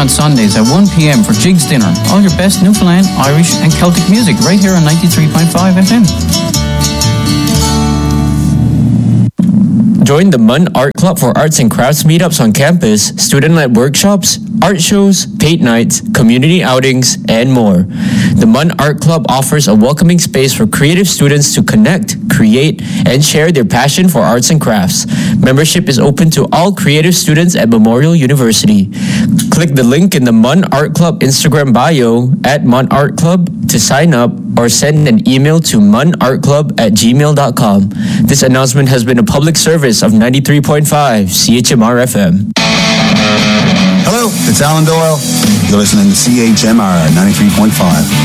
on Sundays at 1 p.m. for Jigs Dinner. All your best Newfoundland, Irish and Celtic music right here on 93.5 FM. Join the MUN Art Club for arts and crafts meetups on campus, student-led workshops, art shows, paint nights, community outings, and more. The MUN Art Club offers a welcoming space for creative students to connect, create, and share their passion for arts and crafts. Membership is open to all creative students at Memorial University. Click the link in the MUN Art Club Instagram bio at MUN Art Club to sign up or send an email to munartclub@gmail.com. This announcement has been a public service of 93.5 CHMR FM. Hello, it's Alan Doyle. You're listening to CHMR 93.5.